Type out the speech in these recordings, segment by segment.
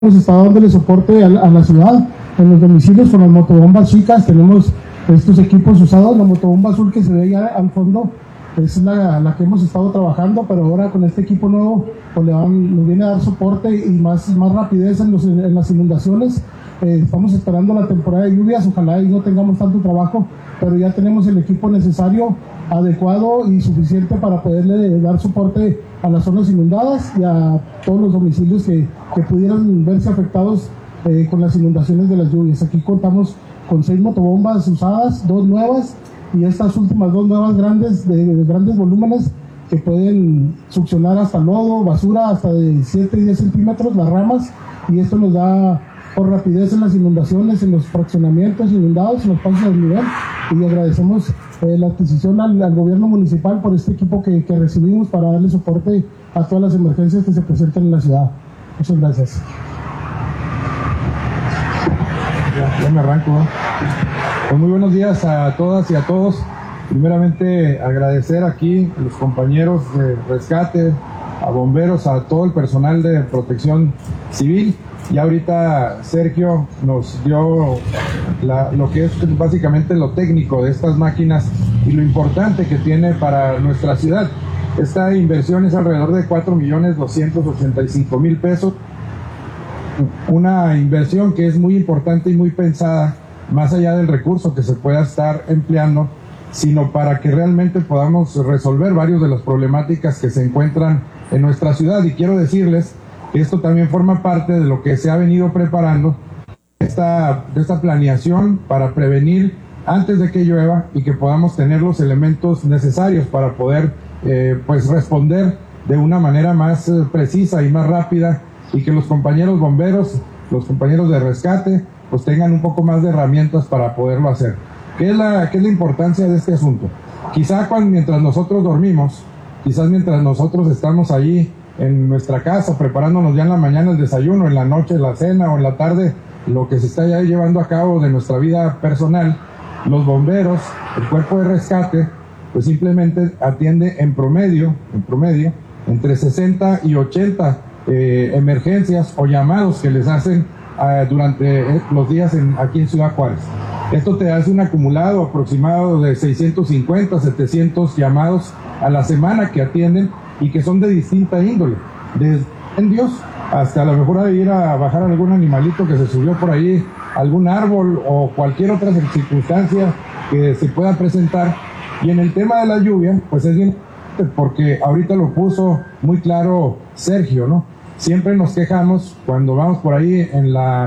hemos estado dándole soporte a la ciudad en los domicilios con las motobombas chicas. Tenemos estos equipos usados. La motobomba azul que se ve ya al fondo es la que hemos estado trabajando, pero ahora con este equipo nuevo pues nos viene a dar soporte y más rapidez en las inundaciones. Estamos esperando la temporada de lluvias, ojalá y no tengamos tanto trabajo, pero ya tenemos el equipo necesario, adecuado y suficiente para poderle dar soporte a las zonas inundadas y a todos los domicilios que pudieran verse afectados con las inundaciones de las lluvias. Aquí contamos con 6 motobombas usadas, 2 nuevas y estas últimas 2 nuevas grandes de grandes volúmenes que pueden succionar hasta lodo, basura, hasta de 7 y 10 centímetros las ramas, y esto nos da por rapidez en las inundaciones, en los fraccionamientos inundados, en los pasos del nivel, y agradecemos la adquisición al gobierno municipal por este equipo que recibimos para darle soporte a todas las emergencias que se presentan en la ciudad. Muchas gracias. Ya me arranco, ¿no? Pues muy buenos días a todas y a todos. Primeramente agradecer aquí a los compañeros de rescate, a bomberos, a todo el personal de protección civil. Y ahorita Sergio nos dio lo que es básicamente lo técnico de estas máquinas y lo importante que tiene para nuestra ciudad. Esta inversión es alrededor de 4.285.000 pesos. Una inversión que es muy importante y muy pensada, más allá del recurso que se pueda estar empleando, sino para que realmente podamos resolver varias de las problemáticas que se encuentran en nuestra ciudad. Y quiero decirles que esto también forma parte de lo que se ha venido preparando, de esta planeación para prevenir antes de que llueva y que podamos tener los elementos necesarios para poder pues responder de una manera más precisa y más rápida, y que los compañeros bomberos, los compañeros de rescate, pues tengan un poco más de herramientas para poderlo hacer. ¿Qué es la importancia de este asunto? Quizá mientras nosotros dormimos, quizás mientras nosotros estamos allí en nuestra casa preparándonos ya en la mañana el desayuno, en la noche la cena o en la tarde lo que se está ya llevando a cabo de nuestra vida personal, los bomberos, el cuerpo de rescate, pues simplemente atiende en promedio, entre 60 y 80 emergencias o llamados que les hacen durante los días aquí en Ciudad Juárez. Esto te hace un acumulado aproximado de 650, 700 llamados a la semana que atienden y que son de distinta índole, desde incendios hasta a lo mejor de ir a bajar algún animalito que se subió por ahí, algún árbol o cualquier otra circunstancia que se pueda presentar. Y en el tema de la lluvia, pues es bien, porque ahorita lo puso muy claro Sergio, ¿no? Siempre nos quejamos cuando vamos por ahí en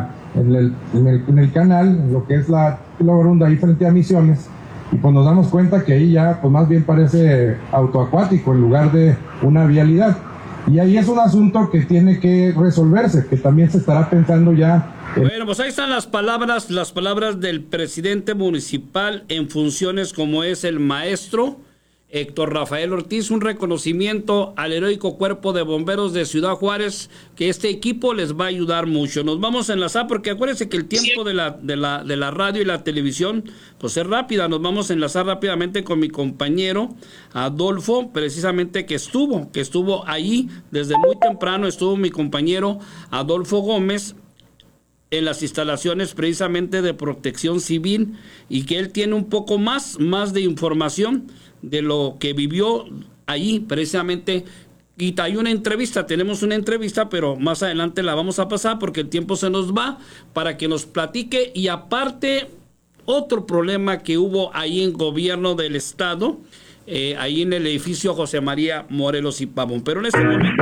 el canal, en lo que es la Barunda ahí frente a Misiones, y pues nos damos cuenta que ahí ya pues más bien parece autoacuático en lugar de una vialidad. Y ahí es un asunto que tiene que resolverse, que también se estará pensando ya. Bueno, pues ahí están las palabras del presidente municipal en funciones, como es el maestro Héctor Rafael Ortiz. Un reconocimiento al heroico cuerpo de bomberos de Ciudad Juárez, que este equipo les va a ayudar mucho. Nos vamos a enlazar porque acuérdense que el tiempo de la radio y la televisión pues es rápida. Nos vamos a enlazar rápidamente con mi compañero Adolfo, precisamente que estuvo ahí desde muy temprano. Estuvo mi compañero Adolfo Gómez en las instalaciones precisamente de Protección Civil, y que él tiene un poco más de información de lo que vivió allí precisamente. Y hay tenemos una entrevista, pero más adelante la vamos a pasar porque el tiempo se nos va, para que nos platique. Y aparte, otro problema que hubo ahí en gobierno del estado, ahí en el edificio José María Morelos y Pavón. Pero en este momento